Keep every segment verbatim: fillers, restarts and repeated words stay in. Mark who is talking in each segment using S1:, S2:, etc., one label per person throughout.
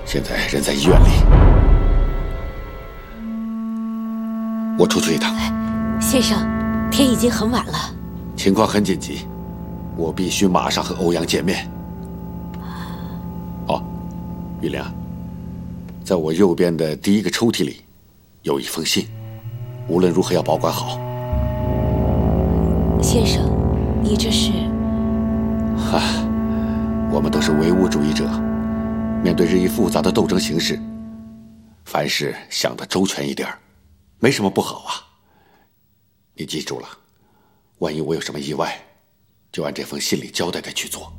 S1: 现在人在医院里，我出去一趟。
S2: 先生，天已经很晚了，
S1: 情况很紧急，我必须马上和欧阳见面。哦，玉玲，在我右边的第一个抽屉里有一封信，无论如何要保管好。
S2: 先生，你这是……
S1: 哈，我们都是唯物主义者。面对日益复杂的斗争形势，凡事想得周全一点，没什么不好啊。你记住了，万一我有什么意外，就按这封信里交代的去做。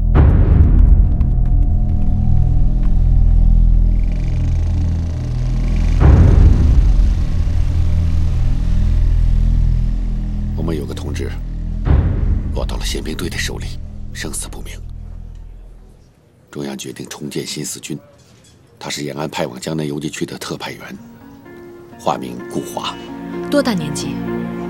S1: 我们有个同志落到了宪兵队的手里，生死不明。中央决定重建新四军，他是延安派往江南游击区的特派员，化名顾华。
S3: 多大年纪？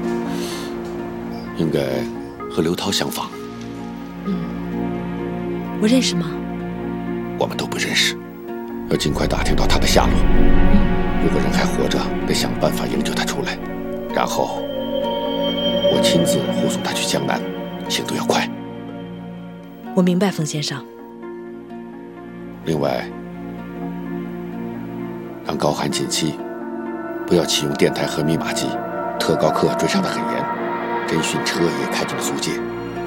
S1: 应该和刘涛相仿。
S3: 嗯，我认识吗？
S1: 我们都不认识，要尽快打听到他的下落。
S3: 嗯，
S1: 如果人还活着，得想办法营救他出来，然后我亲自护送他去江南，行动要快。
S3: 我明白，冯先生。
S1: 另外，让高寒近期不要启用电台和密码机，特高课追查得很严，侦讯车也开进了租界。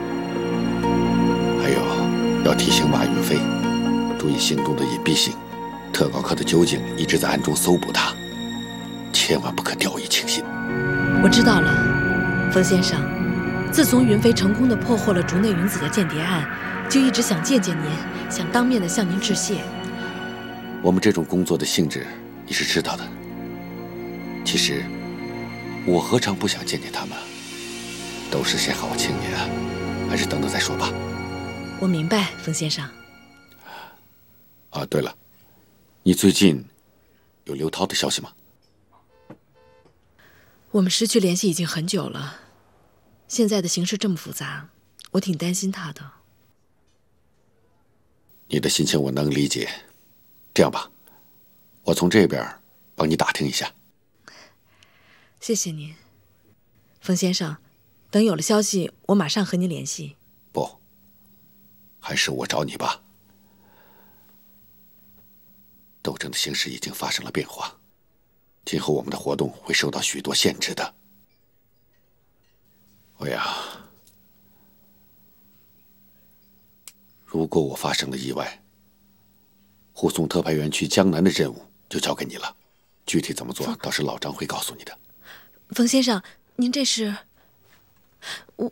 S1: 还有，要提醒马云飞注意行动的隐蔽性，特高课的纠警一直在暗中搜捕他，千万不可掉以轻心。
S3: 我知道了，冯先生。自从云飞成功地破获了竹内云子的间谍案，就一直想见见您，想当面的向您致谢。
S1: 我们这种工作的性质你是知道的。其实我何尝不想见见他们，都是些好青年啊，还是等等再说吧。
S3: 我明白，冯先生。
S1: 啊，对了，你最近有刘涛的消息吗？
S3: 我们失去联系已经很久了，现在的形势这么复杂，我挺担心他的。
S1: 你的心情我能理解。这样吧，我从这边帮你打听一下。
S3: 谢谢您，冯先生。等有了消息，我马上和您联系。
S1: 不，还是我找你吧。斗争的形势已经发生了变化，今后我们的活动会受到许多限制的。欧阳，如果我发生了意外，护送特派员去江南的任务就交给你了，具体怎么做，倒是老张会告诉你的。
S3: 冯先生，您这是……我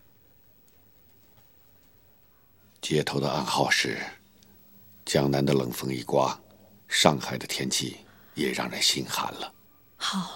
S1: 接头的暗号是：江南的冷风一刮，上海的天气也让人心寒了。
S3: 好。